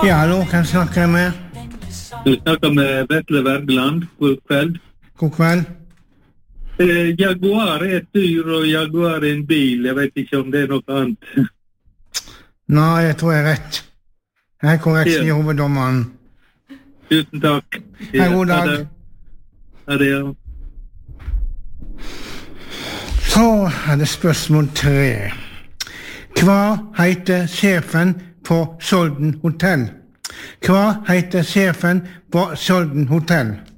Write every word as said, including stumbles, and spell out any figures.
Ja, hallo, kan snakke jeg med? Du snakker med Vetle Wergeland. God kveld. God kveld. Eh, Jaguar er et dyr, og Jaguar er en bil. Jeg vet ikke om det er noe annet. Nei, jeg tror jeg er rett. Jeg er korrekt, Ja. sier hoveddommeren. Tusen takk. Hei, god dag. Ha det. Ha det, ja. Så er det spørsmål tre. Hva heter sjefen på Solden Hotel? Hva heter sjefen på Solden Hotel?